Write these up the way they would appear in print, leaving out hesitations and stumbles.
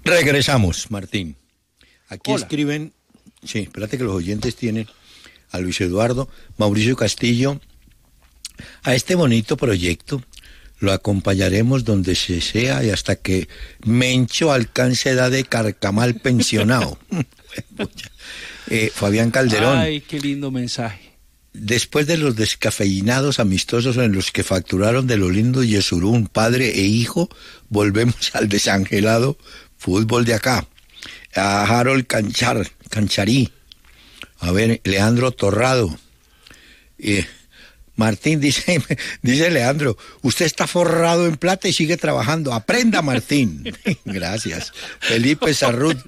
Regresamos, Martín. Aquí Hola. escriben, sí, espérate que los oyentes tienen a Luis Eduardo, Mauricio Castillo. A este bonito proyecto lo acompañaremos donde se sea y hasta que Mencho alcance edad de carcamal pensionado. Fabián Calderón. Ay, qué lindo mensaje. Después de los descafeinados amistosos en los que facturaron de lo lindo Yesurún, padre e hijo, volvemos al desangelado fútbol de acá. A Harold Cancharí, a ver, Leandro Torrado. Martín dice Leandro, usted está forrado en plata y sigue trabajando. Aprenda, Martín. Gracias. Felipe Sarrut.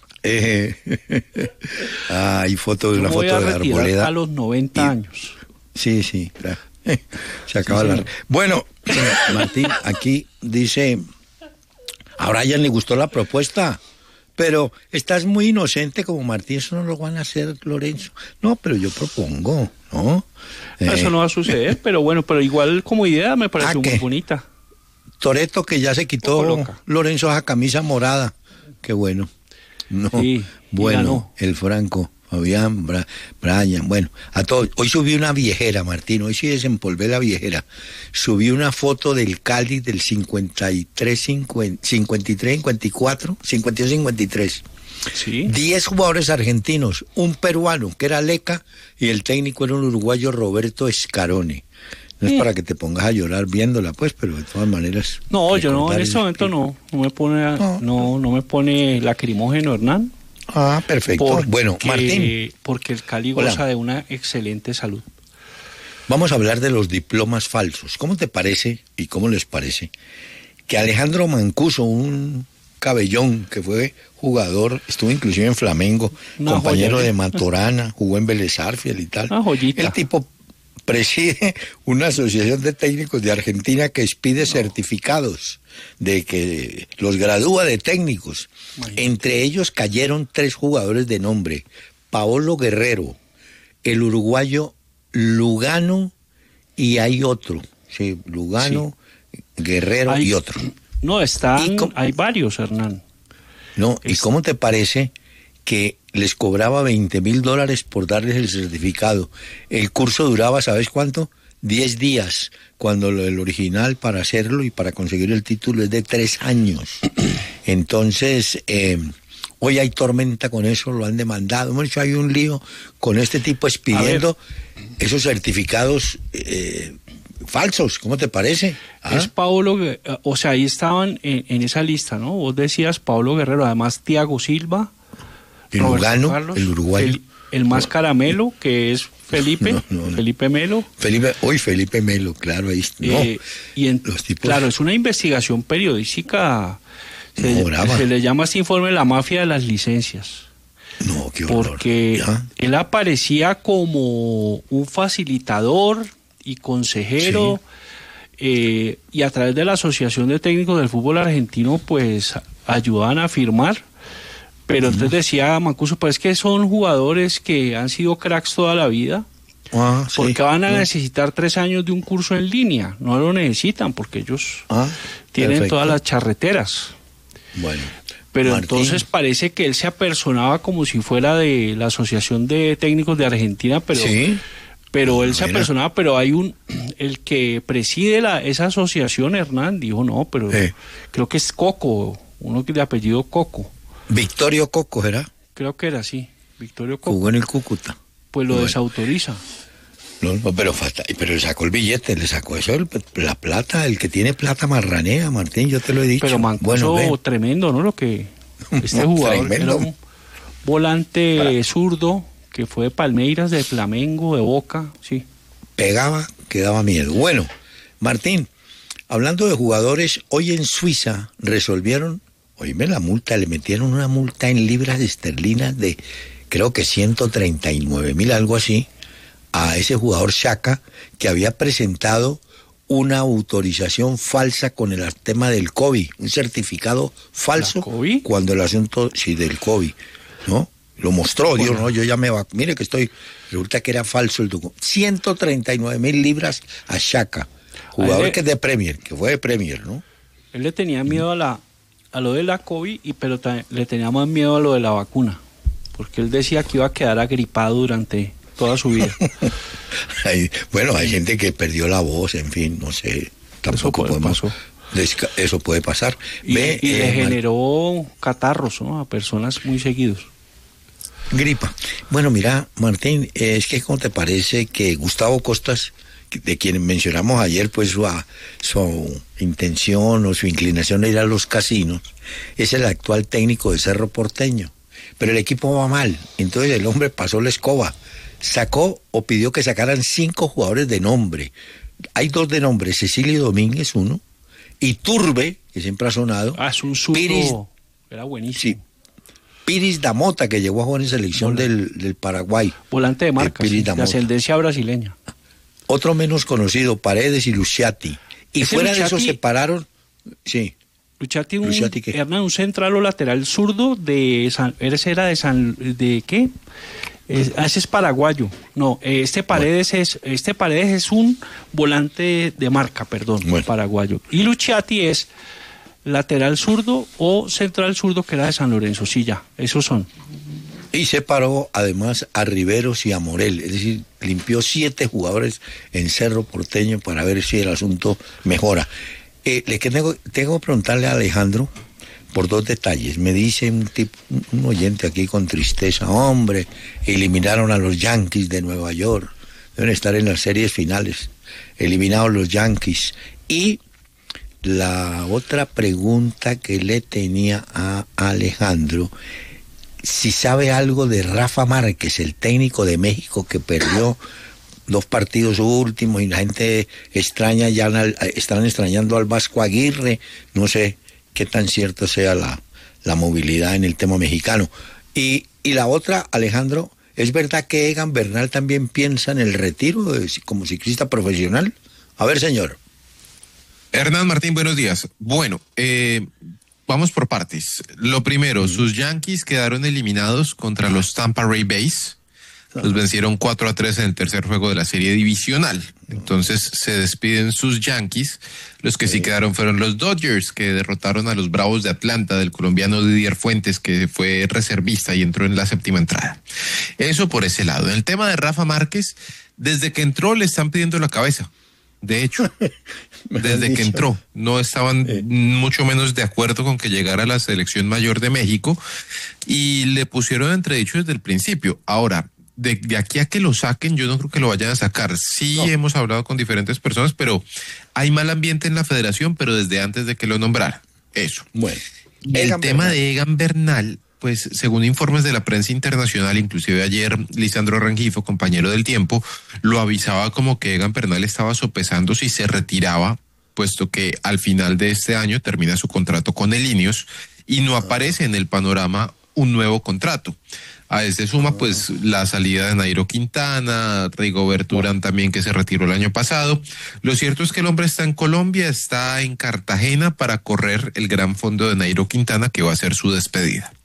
Hay foto de una foto de Arboleda. A los 90 años. Sí, claro. Se acaba la... Bueno, Martín, aquí dice, a Brian le gustó la propuesta, pero estás muy inocente como Martín, eso no lo van a hacer, Lorenzo. No, pero yo propongo, ¿no? Eso no va a suceder, pero bueno, pero igual como idea me pareció muy bonita. Toretto, que ya se quitó, Lorenzo, esa camisa morada. Qué bueno. No, sí, bueno, el Franco, Fabián, Brian, bueno, a todos. Hoy subí una viejera, Martín, hoy sí desempolvé la viejera. Subí una foto del Cali del 53, 54, 52, 53. Sí. 10 jugadores argentinos, un peruano, que era Leca, y el técnico era un uruguayo, Roberto Scarone. No es para que te pongas a llorar viéndola, pues, pero de todas maneras... No, yo no, en este momento no me pone lacrimógeno, Hernán. Ah, perfecto. Bueno, Martín. Porque el Cali goza de una excelente salud. Vamos a hablar de los diplomas falsos. ¿Cómo te parece y cómo les parece que Alejandro Mancuso, un cabellón que fue jugador, estuvo inclusive en Flamengo, compañero de Maturana, jugó en Vélez Sarsfield y tal? Una joyita. El tipo preside una asociación de técnicos de Argentina que expide certificados de que los gradúa de técnicos. Entre ellos cayeron 3 jugadores de nombre: Paolo Guerrero, el uruguayo Lugano, y hay otro, sí, Lugano, Guerrero y otro. No, hay varios, Hernán. No, ¿y cómo te parece que les cobraba $20,000 por darles el certificado? El curso duraba, ¿sabes cuánto? 10 días, cuando el original para hacerlo y para conseguir el título es de 3 años. Entonces, hoy hay tormenta con eso, lo han demandado. Hemos dicho, hay un lío con este tipo expidiendo esos certificados falsos. ¿Cómo te parece? Es Paolo, o sea, ahí estaban en esa lista, ¿no? Vos decías Paolo Guerrero, además Thiago Silva, el Lugano, Carlos, el uruguayo. El más caramelo, que es Felipe, Felipe Melo. Felipe Melo, claro, ahí está. Claro, es una investigación periodística, se le llama este informe la mafia de las licencias. No, qué horror. Porque él aparecía como un facilitador y consejero, y a través de la Asociación de Técnicos del Fútbol Argentino, pues ayudaban a firmar. Pero entonces decía Mancuso, pues es que son jugadores que han sido cracks toda la vida, porque van a necesitar 3 años de un curso en línea. No lo necesitan porque ellos tienen todas las charreteras. Bueno, pero Martín, entonces parece que él se apersonaba como si fuera de la Asociación de Técnicos de Argentina, pero él se apersonaba, pero hay el que preside esa asociación, Hernán, dijo, no, pero creo que es Coco, uno de apellido Coco. Victorio Coco, ¿era? Creo que era así, Victorio Coco. Jugó en el Cúcuta. Pues lo desautoriza. No, pero le sacó el billete, le sacó eso, la plata, el que tiene plata marranea, Martín, yo te lo he dicho. Pero Mancuso, tremendo, ¿no? Lo que este jugador era un volante zurdo que fue de Palmeiras, de Flamengo, de Boca, sí. Pegaba, que daba miedo. Bueno, Martín, hablando de jugadores, hoy en Suiza resolvieron, oíme la multa, le metieron una multa en libras esterlinas de, creo que 139,000, algo así, a ese jugador Xhaka, que había presentado una autorización falsa con el tema del COVID, un certificado falso, cuando el asunto, del COVID, ¿no? Lo mostró, Dios, no, yo ya mire que resulta que era falso el documento. 139,000 libras a Xhaka, jugador que es de Premier, que fue de Premier, ¿no? Él le tenía miedo a a lo de la COVID, pero le tenía más miedo a lo de la vacuna, porque él decía que iba a quedar agripado durante toda su vida. Bueno, hay gente que perdió la voz, en fin, no sé, tampoco podemos... Eso puede pasar. Y le generó catarros, ¿no?, a personas muy seguidos. Gripa. Bueno, mira, Martín, es que ¿cómo te parece que Gustavo Costas, de quien mencionamos ayer, pues su intención o su inclinación a ir a los casinos, es el actual técnico de Cerro Porteño? Pero el equipo va mal, entonces el hombre pasó la escoba, sacó o pidió que sacaran 5 jugadores de nombre. Hay 2 de nombre, Cecilio Domínguez, uno, y Turbe, que siempre ha sonado. Es un zurdo, era buenísimo. Sí, Piris Damota, que llegó a jugar en selección del Paraguay. Volante de marca, de ascendencia brasileña. Otro menos conocido, Paredes y Luciati. Y fuera Luciati, de eso separaron... Sí. Luciati un central o lateral zurdo de ¿de qué? Ese es paraguayo. No, este Paredes es un volante de marca, paraguayo. Y Luciati es lateral zurdo o central zurdo, que era de San Lorenzo. Sí, ya, esos son. Y separó además a Riveros y a Morel, es decir, limpió 7 jugadores en Cerro Porteño para ver si el asunto mejora. Tengo que preguntarle a Alejandro por 2 detalles. Me dice un oyente aquí con tristeza: hombre, eliminaron a los Yankees de Nueva York, deben estar en las series finales, eliminados los Yankees. Y la otra pregunta que le tenía a Alejandro, si sabe algo de Rafa Márquez, el técnico de México que perdió 2 partidos últimos y la gente están extrañando al Vasco Aguirre. No sé qué tan cierto sea la movilidad en el tema mexicano. Y la otra, Alejandro, ¿es verdad que Egan Bernal también piensa en el retiro como ciclista profesional? A ver, señor. Hernán Martín, buenos días. Bueno, vamos por partes. Lo primero, sus Yankees quedaron eliminados contra los Tampa Bay Rays. Los vencieron 4-3 en el tercer juego de la serie divisional. Entonces se despiden sus Yankees. Los que sí quedaron fueron los Dodgers, que derrotaron a los Bravos de Atlanta del colombiano Didier Fuentes, que fue reservista y entró en la 7ª entrada. Eso por ese lado. En el tema de Rafa Márquez, desde que entró le están pidiendo la cabeza. De hecho, desde que entró, no estaban mucho menos de acuerdo con que llegara a la selección mayor de México y le pusieron entredicho desde el principio. Ahora, de aquí a que lo saquen, yo no creo que lo vayan a sacar. Sí, no. Hemos hablado con diferentes personas, pero hay mal ambiente en la federación, pero desde antes de que lo nombrara. Eso. Bueno, el tema de Egan Bernal, pues según informes de la prensa internacional, inclusive ayer Lisandro Rengifo, compañero del Tiempo, lo avisaba como que Egan Bernal estaba sopesando si se retiraba, puesto que al final de este año termina su contrato con el Ineos y no aparece en el panorama un nuevo contrato. A este suma pues la salida de Nairo Quintana, Rigoberto Urán también, que se retiró el año pasado. Lo cierto es que el hombre está en Colombia, está en Cartagena para correr el Gran Fondo de Nairo Quintana, que va a ser su despedida.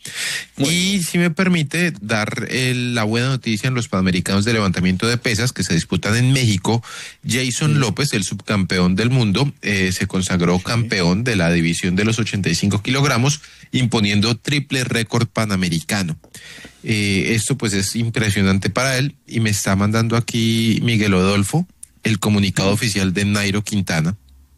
Y si me permite dar la buena noticia en los Panamericanos de levantamiento de pesas que se disputan en México, Jason López, el subcampeón del mundo, se consagró campeón de la división de los 85 kilogramos, imponiendo triple récord panamericano. Esto pues es impresionante para él y me está mandando aquí Miguel Odolfo el comunicado oficial de Nairo Quintana.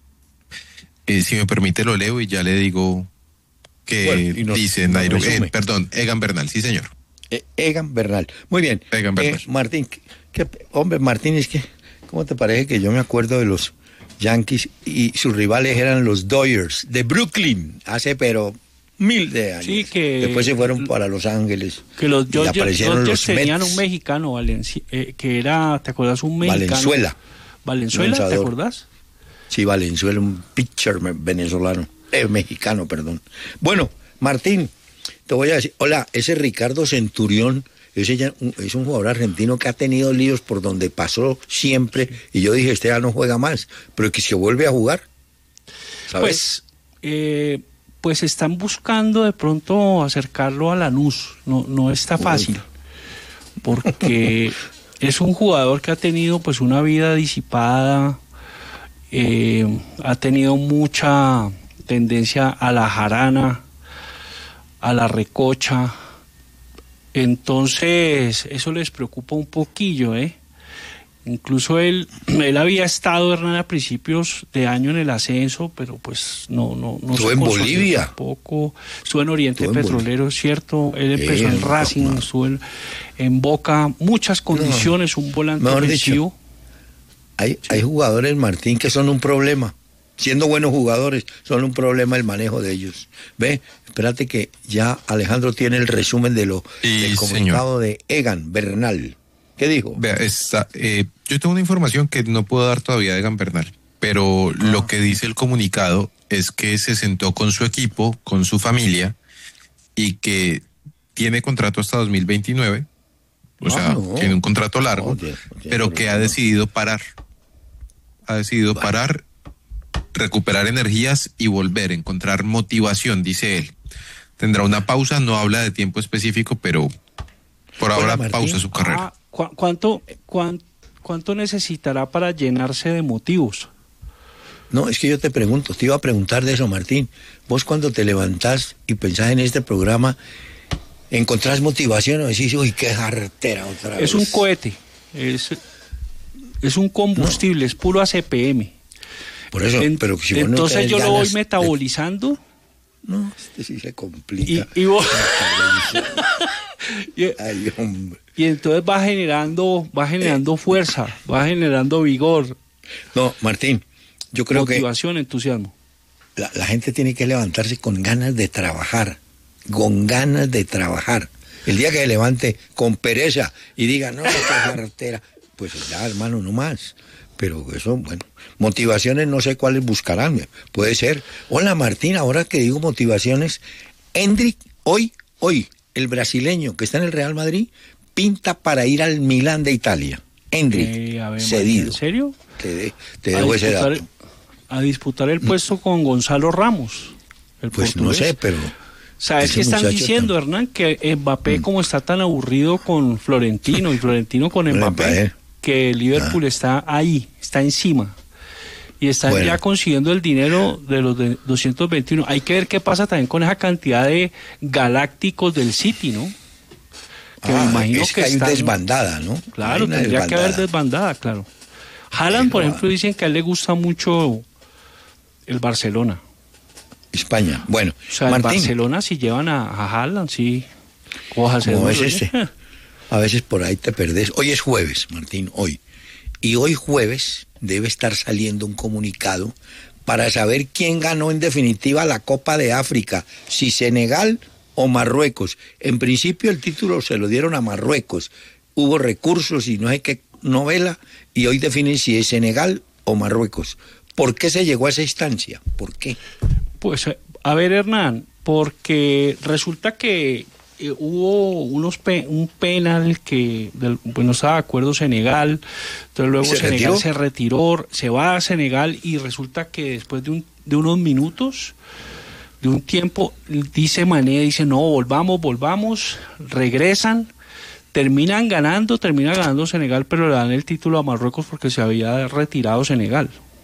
Si me permite lo leo y ya le digo que dice Nairo, Egan Bernal, sí señor. Egan Bernal, muy bien. Egan Bernal. Martín, hombre Martín, es que, ¿cómo te parece que yo me acuerdo de los Yankees y sus rivales eran los Dodgers de Brooklyn, hace pero 1000 de años? Sí, que después se fueron para Los Ángeles. Que los Dodgers tenían un mexicano, que era, ¿te acuerdas? Un mexicano. Valenzuela, ¿te acordás? Sí, Valenzuela, un pitcher venezolano. Mexicano, perdón. Bueno, Martín, te voy a decir, hola, ese Ricardo Centurión, ese ya es un jugador argentino que ha tenido líos por donde pasó siempre, y yo dije, este ya no juega más, pero que se vuelve a jugar, ¿sabes? Pues están buscando de pronto acercarlo a Lanús, no está fácil, porque es un jugador que ha tenido pues una vida disipada, ha tenido mucha tendencia a la jarana, a la recocha. Entonces, eso les preocupa un poquillo, ¿eh? Incluso él había estado, Hernán, a principios de año en el ascenso, pero pues no estuvo en Bolivia. Tampoco. Estuvo en Oriente Petrolero, ¿cierto? Él empezó en Racing, estuvo en Boca, muchas condiciones, un volante ofensivo. Hay jugadores, Martín, que son un problema. Siendo buenos jugadores, son un problema el manejo de ellos. Ve, espérate que ya Alejandro tiene el resumen del comunicado de Egan Bernal. ¿Qué dijo? Vea, yo tengo una información que no puedo dar todavía de Egan Bernal, pero lo que dice el comunicado es que se sentó con su equipo, con su familia, y que tiene contrato hasta 2029, tiene un contrato largo, pero que ha decidido parar. Ha decidido parar, recuperar energías y volver, encontrar motivación, dice él. Tendrá una pausa, no habla de tiempo específico, pero por ahora Martín, pausa su carrera. ¿Cuánto necesitará para llenarse de motivos? No, es que yo te pregunto, te iba a preguntar de eso, Martín. Vos cuando te levantás y pensás en este programa, ¿encontrás motivación o decís, uy, qué jartera otra vez? Es un cohete, es un combustible, es puro ACPM. Por eso, pero si vos entonces yo lo voy metabolizando. No, sí se complica. Y vos... Ay, hombre. Y entonces va generando fuerza, va generando vigor. No, Martín, yo creo motivación, entusiasmo. La gente tiene que levantarse con ganas de trabajar, con ganas de trabajar. El día que se levante con pereza y diga, no, qué carretera, pues ya, hermano, no más. Pero eso, bueno, motivaciones no sé cuáles buscarán, puede ser. Hola, Martín, ahora que digo motivaciones, Endrick, hoy, el brasileño que está en el Real Madrid, pinta para ir al Milán de Italia. Endrick, cedido. ¿En serio? Te dejo ese dato. A disputar el puesto con Gonzalo Ramos. Pues no sé, pero... ¿Sabes qué están diciendo, Hernán? Que Mbappé, como está tan aburrido con Florentino y Florentino con Mbappé, que Liverpool está ahí, está encima. Y están ya consiguiendo el dinero de los de 221. Hay que ver qué pasa también con esa cantidad de galácticos del City, ¿no? Que me imagino que hay desbandada, ¿no? Claro, tendría que haber desbandada, claro. Haaland, por ejemplo, dicen que a él le gusta mucho el Barcelona. España, bueno. O sea, Martín, el Barcelona, si llevan a Haaland, sí. A veces por ahí te perdés. Hoy es jueves, Martín, hoy. Y hoy jueves debe estar saliendo un comunicado para saber quién ganó en definitiva la Copa de África, si Senegal o Marruecos. En principio el título se lo dieron a Marruecos. Hubo recursos y no hay que novela, y hoy definen si es Senegal o Marruecos. ¿Por qué se llegó a esa instancia? ¿Por qué? Pues, a ver, Hernán, porque resulta que hubo un penal que no estaba de acuerdo Senegal, entonces luego Senegal se retiró, se va a Senegal y resulta que después de unos minutos, de un tiempo, dice Mané, no, volvamos, regresan, termina ganando Senegal, pero le dan el título a Marruecos porque se había retirado Senegal.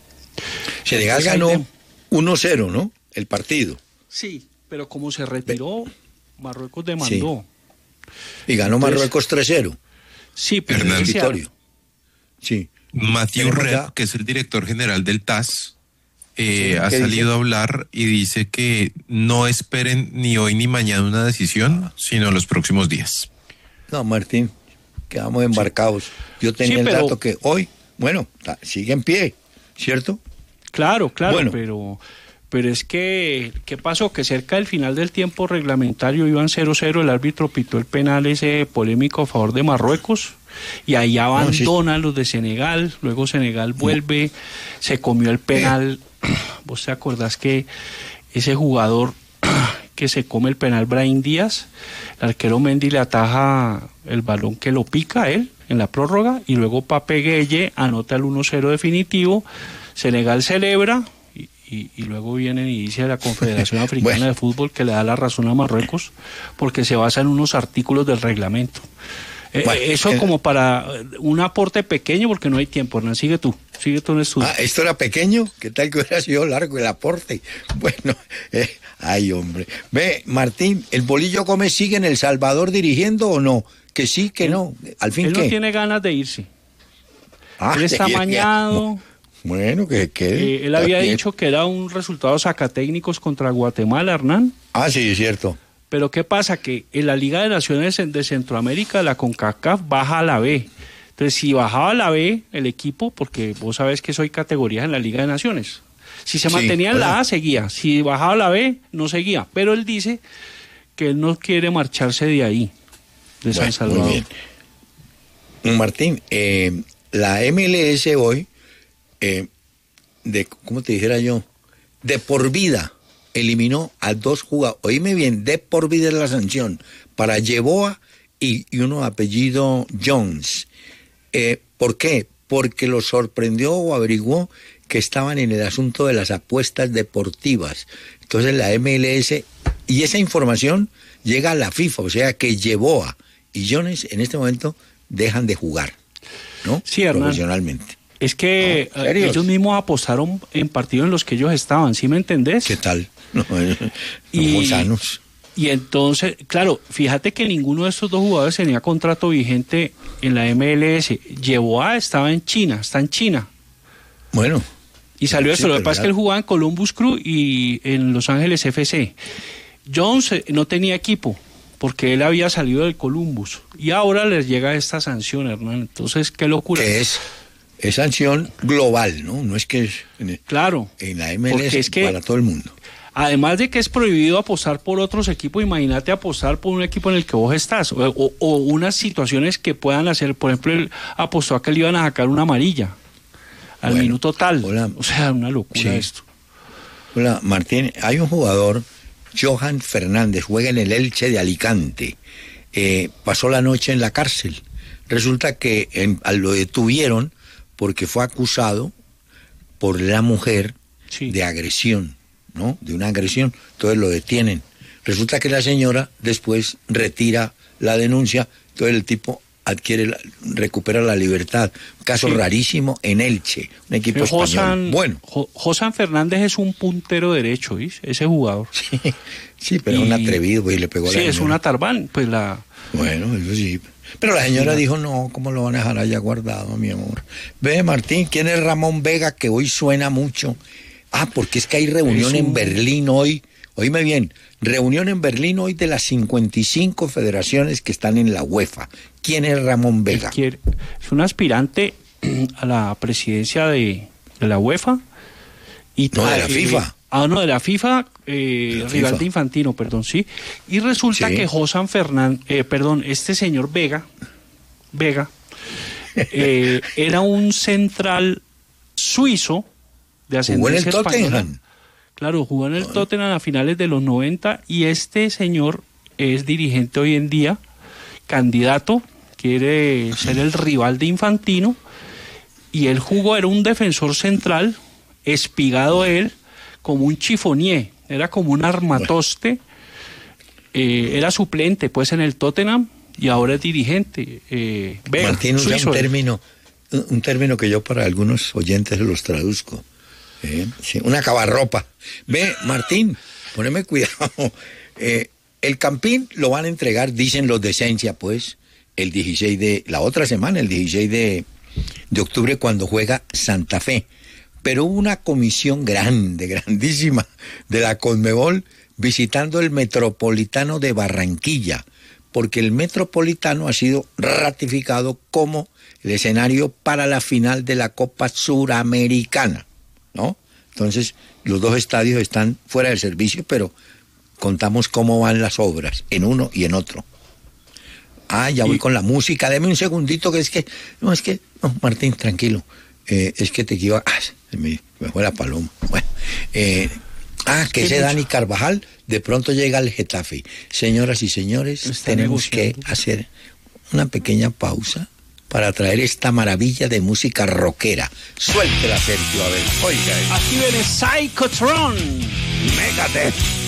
Senegal ganó 1-0, ¿no? El partido. Sí, pero como se retiró, Marruecos demandó. Sí. Y ganó Marruecos 3-0. Sí, pero Hernán Victorio. Sí. Mathieu Rep, que es el director general del TAS, ha salido a hablar y dice que no esperen ni hoy ni mañana una decisión, sino los próximos días. No, Martín, quedamos embarcados. Yo tenía el dato que hoy, sigue en pie, ¿cierto? Claro, bueno. Pero es que, ¿qué pasó? Que cerca del final del tiempo reglamentario iban 0-0, el árbitro pitó el penal ese polémico a favor de Marruecos, y ahí abandonan los de Senegal, luego Senegal vuelve, se comió el penal. ¿Vos te acordás que ese jugador que se come el penal, Brahim Díaz, el arquero Mendy le ataja el balón que lo pica a él en la prórroga, y luego Pape Gueye anota el 1-0 definitivo, Senegal celebra, y luego viene y dice la Confederación Africana de Fútbol que le da la razón a Marruecos porque se basa en unos artículos del reglamento. Eso como para un aporte pequeño, porque no hay tiempo, Hernán. Sigue tú en estudio. ¿Esto era pequeño? ¿Qué tal que hubiera sido largo el aporte? Bueno, ay, hombre. Ve, Martín, ¿el Bolillo Gómez sigue en El Salvador dirigiendo o no? Que sí, que no. ¿Al fin él qué? no tiene ganas de irse. Él está amañado. Bueno, que él había dicho que era un resultado sacatécnicos contra Guatemala, Hernán. Sí, es cierto. Pero ¿qué pasa? Que en la Liga de Naciones de Centroamérica, la CONCACAF baja a la B. Entonces, si bajaba a la B el equipo, porque vos sabés que soy categorías en la Liga de Naciones. Si se mantenía en la A, seguía. Si bajaba a la B, no seguía. Pero él dice que él no quiere marcharse de ahí, de San Salvador. Muy bien. Martín, la MLS hoy, ¿cómo te dijera yo? De por vida eliminó a 2 jugadores. Oíme bien, de por vida es la sanción para Yeboah y uno apellido Jones. ¿Por qué? Porque lo sorprendió o averiguó que estaban en el asunto de las apuestas deportivas. Entonces la MLS, y esa información llega a la FIFA, o sea que Yeboah y Jones en este momento dejan de jugar, ¿no? Sí, Hernán. Profesionalmente. Es que ellos mismos apostaron en partidos en los que ellos estaban, ¿sí me entendés? ¿Qué tal? No, somos sanos. Y entonces, claro, fíjate que ninguno de estos 2 jugadores tenía contrato vigente en la MLS. Yeboah estaba en China, está en China. Bueno. Y salió esto. Lo que pasa es que él jugaba en Columbus Crew y en Los Ángeles FC. Jones no tenía equipo porque él había salido del Columbus. Y ahora les llega esta sanción, Hernán. Entonces, qué locura. ¿Qué es? Es sanción global, ¿no? No es que es claro, en la MLS es que, para todo el mundo. Además de que es prohibido apostar por otros equipos, imagínate apostar por un equipo en el que vos estás, o unas situaciones que puedan hacer, por ejemplo, él apostó a que le iban a sacar una amarilla al minuto tal. Hola, o sea, una locura esto. Hola, Martín, hay un jugador, Johan Fernández, juega en el Elche de Alicante, pasó la noche en la cárcel. Resulta que lo detuvieron porque fue acusado por la mujer de agresión, ¿no? De una agresión, entonces lo detienen. Resulta que la señora después retira la denuncia, entonces el tipo recupera la libertad. Un caso rarísimo en Elche, un equipo español. Bueno. Josan Fernández es un puntero derecho, ¿viste? Ese jugador. Sí, pero es un atrevido, pues, y le pegó a la señora. Sí, es una tarbán, pues la... Bueno, eso sí. Pero la señora dijo, no, ¿cómo lo van a dejar allá guardado, mi amor? Ve, Martín, ¿quién es Ramón Vega, que hoy suena mucho? Porque es que hay reunión en Berlín hoy. Oíme bien, reunión en Berlín hoy de las 55 federaciones que están en la UEFA. ¿Quién es Ramón Vega? Es un aspirante a la presidencia de la UEFA. Y no, de la FIFA. De la FIFA, rival de Infantino, perdón, sí. Y resulta que Josan Fernández, este señor Vega, era un central suizo de ascendencia española. ¿Jugó en el Tottenham? Claro, jugó en el Tottenham a finales de los 90 y este señor es dirigente hoy en día, candidato, quiere ser el rival de Infantino y él era un defensor central, espigado él, como un chifonier, era como un armatoste, era suplente pues en el Tottenham y ahora es dirigente. Vega, Martín usa un término que yo para algunos oyentes los traduzco. Sí, una cavarropa. Ve, Martín, poneme cuidado. El Campín lo van a entregar, dicen los de Esencia, pues, el 16 la otra semana, el 16 de octubre, cuando juega Santa Fe. Pero hubo una comisión grandísima de la Conmebol visitando el Metropolitano de Barranquilla, porque el Metropolitano ha sido ratificado como el escenario para la final de la Copa Suramericana, ¿no? Entonces, los 2 estadios están fuera del servicio, pero contamos cómo van las obras en uno y en otro. Ya voy con la música, deme un segundito, no, Martín, tranquilo. Es que te equivocas. Me fue la paloma. Bueno, que ese Dani Carvajal de pronto llega al Getafe. Señoras y señores, tenemos que hacer una pequeña pausa para traer esta maravilla de música rockera. Suéltela, Sergio, a ver, oiga. Aquí viene Psychotron. Megadeth.